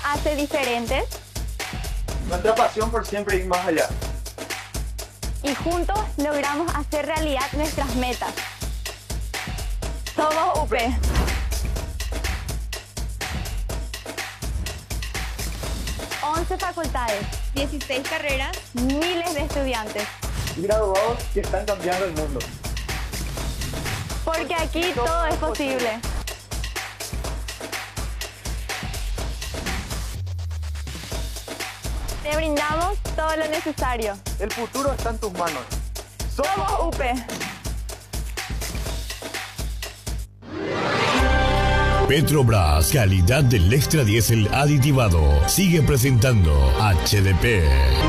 hace diferentes Nuestra pasión por siempre ir más allá. y juntos logramos hacer realidad nuestras metas. Somos UP. 11 facultades, 16 carreras. miles de estudiantes. Y graduados que están cambiando el mundo. Porque aquí todo es posible. Te brindamos todo lo necesario. El futuro está en tus manos. Somos UP. Petrobras, calidad del extra diésel aditivado. Sigue presentando HDP.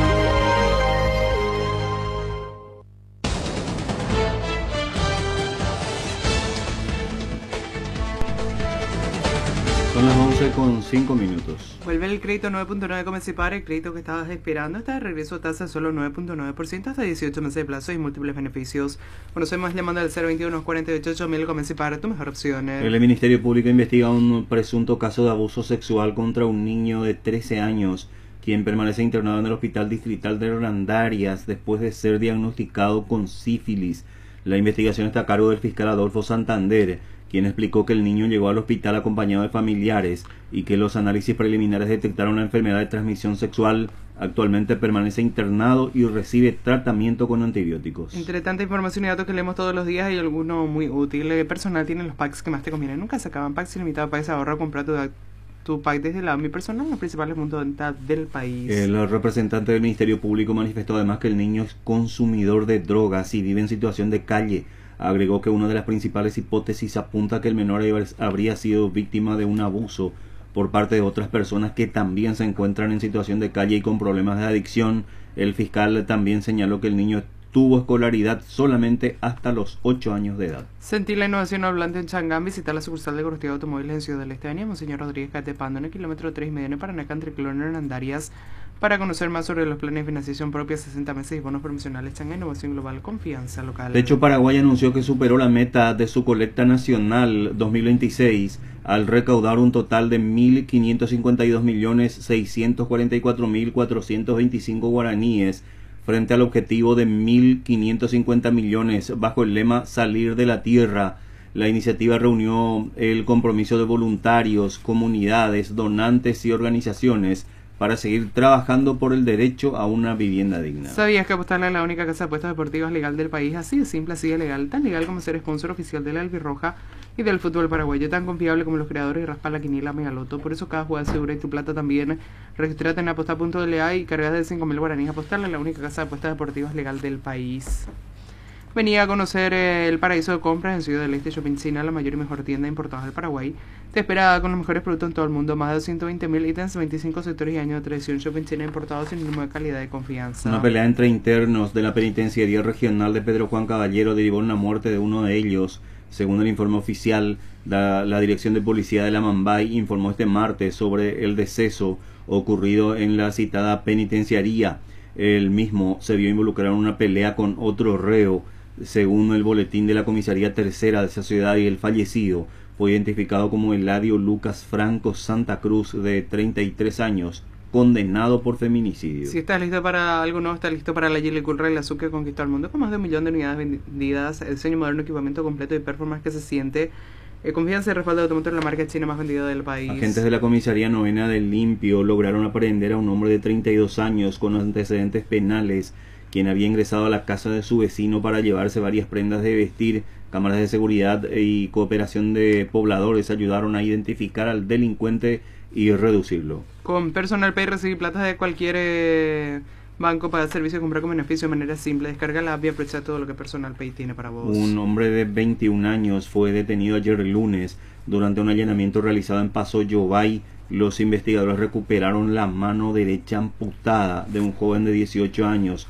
Son las 11:05. Vuelve el crédito 9.9 Comecipar, el crédito que estabas esperando está de regreso a tasa solo 9.9% hasta 18 meses de plazo y múltiples beneficios. Conocemos llamando al 021 48 mil Comecipar, tu mejor opción. El Ministerio Público investiga un presunto caso de abuso sexual contra un niño de 13 años, quien permanece internado en el Hospital Distrital de Hernandarias después de ser diagnosticado con sífilis. La investigación está a cargo del fiscal Adolfo Santander, quien explicó que el niño llegó al hospital acompañado de familiares y que los análisis preliminares detectaron una enfermedad de transmisión sexual. Actualmente permanece internado y recibe tratamiento con antibióticos. Entre tanta información y datos que leemos todos los días hay alguno muy útil. El personal tiene los packs que más te convienen. Nunca se acaban. Packs ilimitados, país ahorra, comprar tu pack desde la mi personal en los principales puntos de venta del país. El representante del Ministerio Público manifestó además que el niño es consumidor de drogas y vive en situación de calle. Agregó que una de las principales hipótesis apunta a que el menor habría sido víctima de un abuso por parte de otras personas que también se encuentran en situación de calle y con problemas de adicción. El fiscal también señaló que el niño tuvo escolaridad solamente hasta los 8 años de edad. Sentir la innovación hablante en Changán, visitar la sucursal de Correctivo de Automóviles en Ciudad del Este, avenida Monseñor Rodríguez Catepando, en el kilómetro 3,5 en Paraná, entre Clon Hernandarias, para conocer más sobre los planes de financiación propia, 60 meses y bonos promocionales. Changán, innovación global, confianza local. De hecho, Paraguay anunció que superó la meta de su colecta nacional 2026 al recaudar un total de 1.552.644.425 guaraníes frente al objetivo de 1.550 millones bajo el lema Salir de la Tierra. La iniciativa reunió el compromiso de voluntarios, comunidades, donantes y organizaciones para seguir trabajando por el derecho a una vivienda digna. ¿Sabías que Apostarle es la única casa de apuestas deportivas legal del país? Así de simple, así de legal, tan legal como ser sponsor oficial de la Albirroja y del fútbol paraguayo, tan confiable como los creadores y raspa la quiniela Megaloto. Por eso cada jugada segura y tu plata también. Regístrate en apostar.la y cargas de 5.000 guaraníes. Apostarle es la única casa de apuestas deportivas legal del país. Venía a conocer el paraíso de compras en Ciudad del Este Shopping China, la mayor y mejor tienda importada del Paraguay. Te espera con los mejores productos en todo el mundo, más de 120.000 ítems, 25 sectores y años de tradición. Shopping China importado sin ninguna calidad y confianza. Una pelea entre internos de la penitenciaría regional de Pedro Juan Caballero derivó en la muerte de uno de ellos. Según el informe oficial, la Dirección de Policía de la Mambay informó este martes sobre el deceso ocurrido en la citada penitenciaría. El mismo se vio involucrado en una pelea con otro reo. Según el boletín de la comisaría tercera de esa ciudad, y el fallecido fue identificado como Eladio Lucas Franco Santa Cruz, de 33 años, condenado por feminicidio. Si estás listo para algo nuevo, estás listo para la Geely Cool Rail Azul que conquistó el mundo con más de 1 millón de unidades vendidas, el diseño moderno, equipamiento completo y performance que se siente. Confianza y respaldo de automotor en la marca china más vendida del país. Agentes de la comisaría novena del Limpio lograron aprehender a un hombre de 32 años con antecedentes penales, quien había ingresado a la casa de su vecino para llevarse varias prendas de vestir. Cámaras de seguridad y cooperación de pobladores ayudaron a identificar al delincuente y reducirlo. Con Personal Pay recibí plata de cualquier banco para servicio de comprar con beneficio de manera simple. Descarga la app y aprovecha todo lo que Personal Pay tiene para vos. Un hombre de 21 años fue detenido ayer lunes durante un allanamiento realizado en Paso Yobay. Los investigadores recuperaron la mano derecha amputada de un joven de 18 años